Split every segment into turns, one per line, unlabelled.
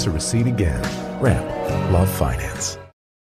to recede again. Ramp. Love Finance.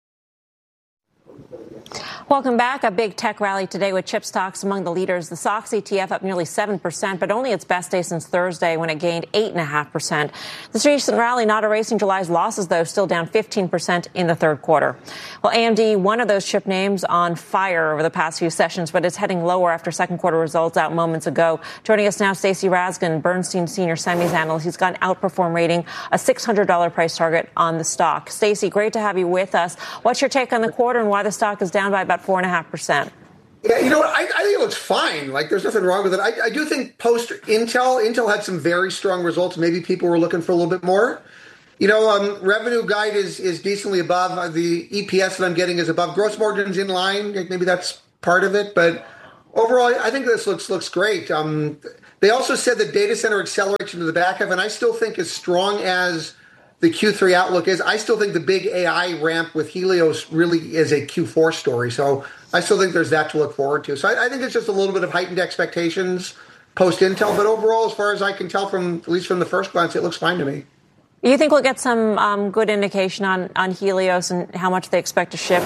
Welcome back. A big tech rally today with chip stocks among the leaders. The SOX ETF up nearly 7%, but only its best day since Thursday when it gained 8.5%. This recent rally not erasing July's losses, though, still down 15% in the third quarter. Well, AMD, one of those chip names on fire over the past few sessions, but it's heading lower after second quarter results out moments ago. Joining us now, Stacey Rasgon, Bernstein Senior Semis Analyst. He's got an outperform rating, a $600 price target on the stock. Stacey, great to have you with us. What's your take on the quarter and why the stock is down by about 4.5%?
Yeah, you know what? I think it looks fine. Like, there's nothing wrong with it. I do think Intel had some very strong results. Maybe people were looking for a little bit more. You know, revenue guide is decently above. The EPS that I'm getting is above. Gross margins in line. Maybe that's part of it. But overall, I think this looks great. They also said that data center accelerates into the back half, and I still think as strong as the Q3 outlook is, I still think the big AI ramp with Helios really is a Q4 story. So I still think there's that to look forward to. So I think it's just a little bit of heightened expectations post-Intel. But overall, as far as I can tell from at least from the first glance, it looks fine to me.
You think we'll get some good indication on Helios and how much they expect to ship?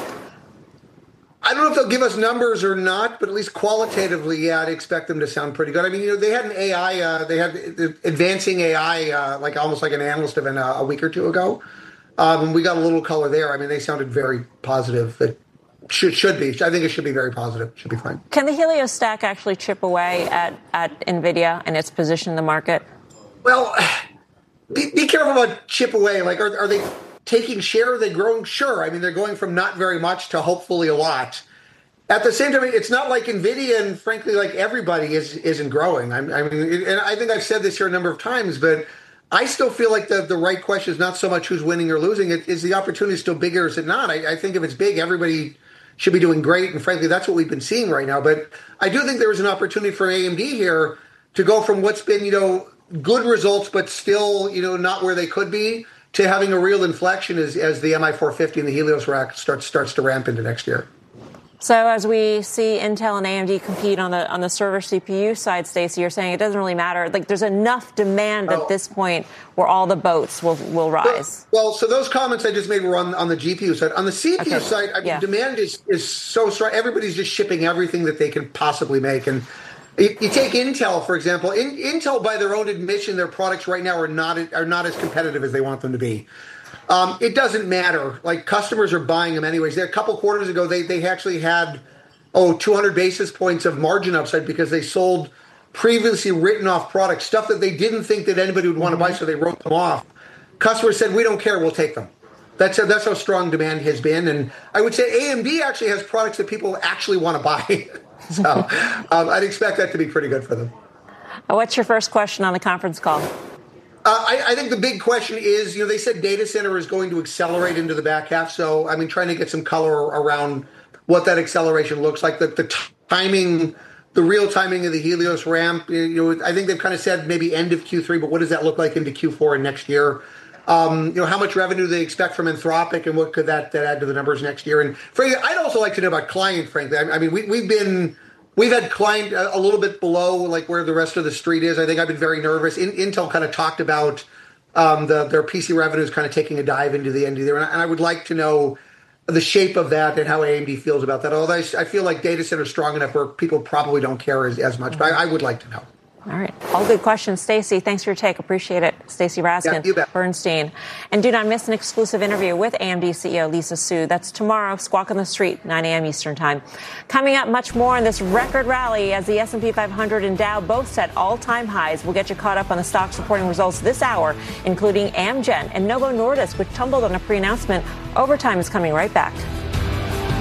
I don't know if they'll give us numbers or not, but at least qualitatively, yeah, I'd expect them to sound pretty good. I mean, you know, they had an AI, they had advancing AI, like almost like an analyst event a week or two ago. We got a little color there. I mean, they sounded very positive. It should be. I think it should be very positive. Should be fine.
Can the Helios stack actually chip away at NVIDIA and its position in the market?
Well, be careful about chip away. Like, are they taking share? Are they growing? Sure. I mean, they're going from not very much to hopefully a lot. At the same time, it's not like NVIDIA and frankly, like everybody isn't growing. I mean, and I think I've said this here a number of times, but I still feel like the right question is not so much who's winning or losing. Is the opportunity still big or is it not? I think if it's big, everybody should be doing great. And frankly, that's what we've been seeing right now. But I do think there was an opportunity for AMD here to go from what's been, you know, good results, but still, you know, not where they could be, to having a real inflection as the MI450 and the Helios rack starts to ramp into next year.
So as we see Intel and AMD compete on the server CPU side, Stacey, you're saying it doesn't really matter. Like, there's enough demand at this point where all the boats will rise.
Well, so those comments I just made were on the GPU side. On the CPU side, I mean, demand is so strong. Everybody's just shipping everything that they can possibly make. And you take Intel, for example. Intel, by their own admission, their products right now are not as competitive as they want them to be. It doesn't matter. Like, customers are buying them anyways. A couple quarters ago, they actually had 200 basis points of margin upside because they sold previously written off products, stuff that they didn't think that anybody would want to buy, so they wrote them off. Customers said, "We don't care, we'll take them." That's how strong demand has been. And I would say AMD actually has products that people actually want to buy. So I'd expect that to be pretty good for them.
What's your first question on the conference call?
I think the big question is, you know, they said data center is going to accelerate into the back half. So, I mean, trying to get some color around what that acceleration looks like, the timing, the real timing of the Helios ramp. You know, I think they've kind of said maybe end of Q3, but what does that look like into Q4 and next year? You know, how much revenue they expect from Anthropic and what could that add to the numbers next year? And frankly, I'd also like to know about client, frankly. I mean, we've had client a little bit below like where the rest of the street is. I think I've been very nervous. Intel kind of talked about their PC revenues kind of taking a dive into the end of the year. And I would like to know the shape of that and how AMD feels about that. Although I feel like data center is strong enough where people probably don't care as much. But I would like to know.
All right. All good questions. Stacey, thanks for your take. Appreciate it. Stacey Rasgon, Bernstein. And do not miss an exclusive interview with AMD CEO Lisa Su. That's tomorrow, Squawk on the Street, 9 a.m. Eastern Time. Coming up, much more on this record rally as the S&P 500 and Dow both set all-time highs. We'll get you caught up on the stocks reporting results this hour, including Amgen and Novo Nordisk, which tumbled on a pre-announcement. Overtime is coming right back.